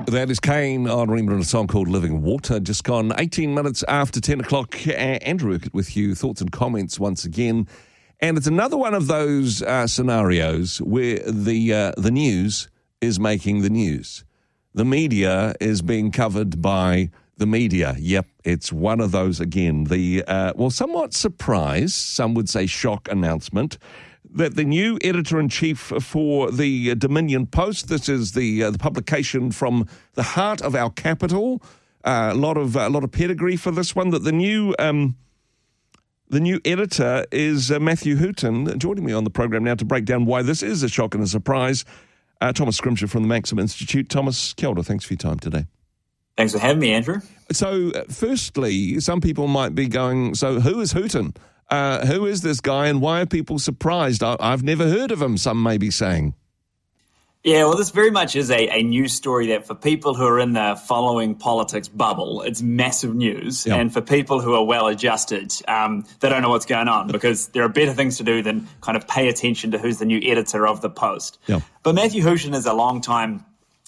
That is Kane on Remember, a song called Living Water. Just gone 18 minutes after 10 o'clock. Andrew with you. Thoughts and comments once again. And it's another one of those scenarios where the news is making the news. The media is being covered by the media. Yep, it's one of those again. The somewhat surprise, some would say shock announcement that the new editor-in-chief for the Dominion Post, this is the publication from the heart of our capital, a lot of pedigree for this one, that the new editor is Matthew Hooton. Joining me on the program now to break down why this is a shock and a surprise, Thomas Scrimshire from the Maxim Institute. Thomas, kia ora, thanks for your time today. Thanks for having me, Andrew. So, firstly, some people might be going, so who is Hooton? Who is this guy and why are people surprised? I've never heard of him, some may be saying. Yeah, well, this very much is a news story that for people who are in the following politics bubble, it's massive news. Yep. And for people who are well-adjusted, they don't know what's going on because there are better things to do than kind of pay attention to who's the new editor of the Post. Yep. But Matthew Hooton is a long-time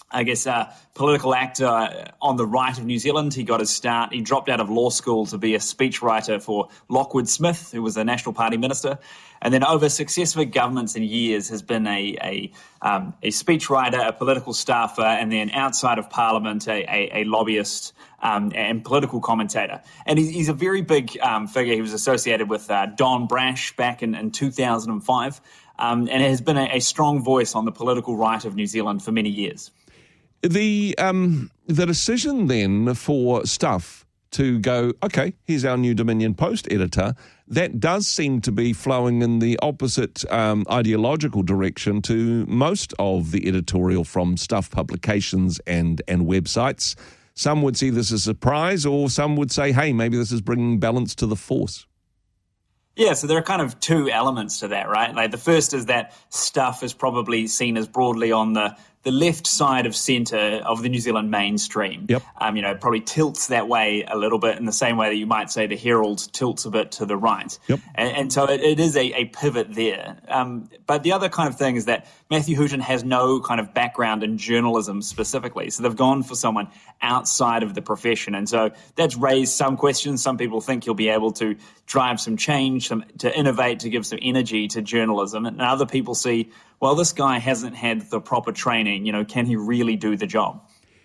political actor on the right of New Zealand. He got his start. He dropped out of law school to be a speechwriter for Lockwood Smith, who was a National Party minister. And then over successive governments and years has been a speechwriter, a political staffer, and then outside of Parliament, a lobbyist and political commentator. And he's a very big figure. He was associated with Don Brash back in 2005 and has been a strong voice on the political right of New Zealand for many years. The decision then for Stuff to go, okay, here's our new Dominion Post editor, that does seem to be flowing in the opposite ideological direction to most of the editorial from Stuff publications and websites. Some would see this as a surprise, or some would say, hey, maybe this is bringing balance to the force. Yeah, so there are kind of two elements to that, right? Like the first is that Stuff is probably seen as broadly on the left side of centre of the New Zealand mainstream. Yep. Probably tilts that way a little bit in the same way that you might say the Herald tilts a bit to the right. Yep. And so it is a pivot there. But the other kind of thing is that Matthew Hooton has no kind of background in journalism specifically. So they've gone for someone outside of the profession. And so that's raised some questions. Some people think he'll be able to drive some change, to innovate, to give some energy to journalism. And other people see, well, this guy hasn't had the proper training. Can he really do the job?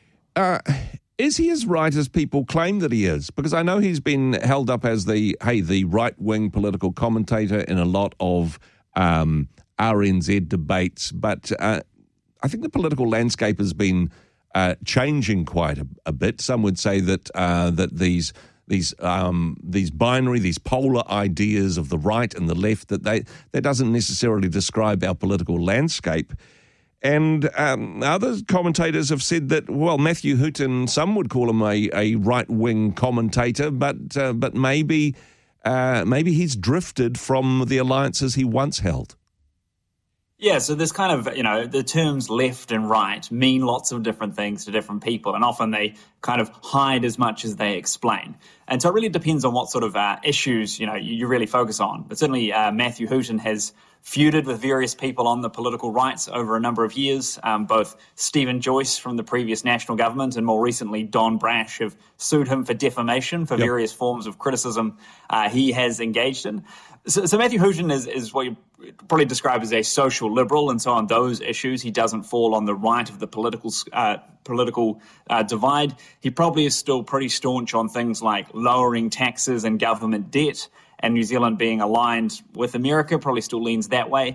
Is he as right as people claim that he is? Because I know he's been held up as the right-wing political commentator in a lot of RNZ debates, but I think the political landscape has been changing quite a bit. Some would say that these polar ideas of the right and the left, that doesn't necessarily describe our political landscape. And other commentators have said that, well, Matthew Hooton, some would call him a right-wing commentator, but maybe he's drifted from the alliances he once held. Yeah, so there's kind of, the terms left and right mean lots of different things to different people, and often they kind of hide as much as they explain. And so it really depends on what sort of issues, you really focus on. But certainly Matthew Hooton has feuded with various people on the political right over a number of years. Both Stephen Joyce from the previous national government and more recently Don Brash have sued him for defamation for various forms of criticism he has engaged in. So Matthew Hooton is what you probably describe as a social liberal, and so on those issues he doesn't fall on the right of the political divide. He probably is still pretty staunch on things like lowering taxes and government debt, and New Zealand being aligned with America probably still leans that way.